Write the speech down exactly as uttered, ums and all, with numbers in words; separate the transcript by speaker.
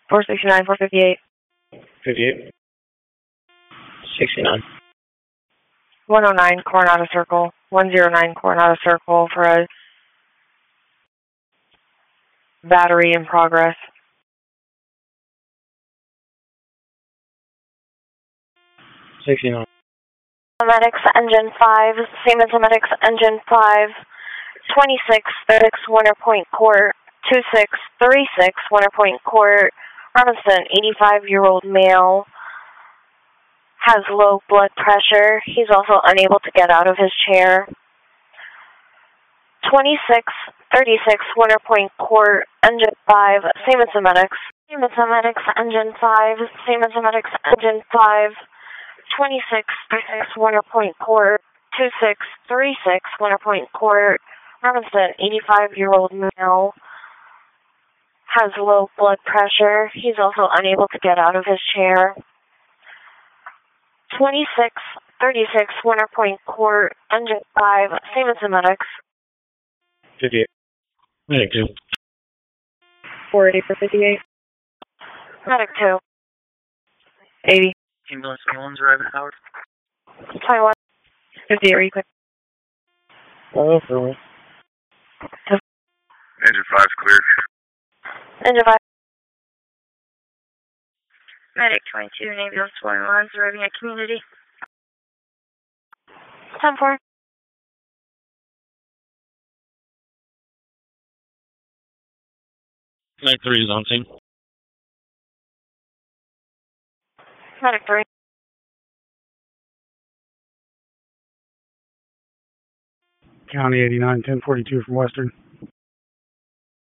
Speaker 1: four sixty-nine, four fifty-eight.
Speaker 2: fifty-eight. sixty-nine.
Speaker 1: one oh nine, Coronado Circle. one oh nine, Coronado Circle for a battery in progress.
Speaker 2: sixty-nine.
Speaker 3: Medics Engine five, Siemens Medics Engine five, twenty-six thirty-six Winter Point Court, two six three six Winter Point Court, Robinson, eighty-five-year-old male, has low blood pressure. He's also unable to get out of his chair. twenty-six thirty-six Winter Point Court, Engine five, Siemens Medics. Siemens Medics Engine five, Siemens Medics Engine five, twenty-six thirty-six Winter Point Court, two six three six Winter Point Court, Robinson, eighty-five-year-old male, has low blood pressure. He's also unable to get out of his chair. twenty-six thirty-six Winter Point Court, Engine five, Siemens Medics.
Speaker 2: fifty-eight. Medic two.
Speaker 1: four eighty for fifty-eight.
Speaker 3: Medic two.
Speaker 1: eighty.
Speaker 4: Ambulance twenty-one's arriving at Howard.
Speaker 3: twenty-one.
Speaker 1: fifty-eight, are you quick?
Speaker 2: Oh, for me.
Speaker 5: Engine five's cleared.
Speaker 3: Engine five.
Speaker 6: Medic twenty-two and ambulance twenty-one's arriving at community.
Speaker 3: ten four.
Speaker 2: Medic three is on scene.
Speaker 3: Medic three.
Speaker 7: County eighty-nine, ten forty-two from Western.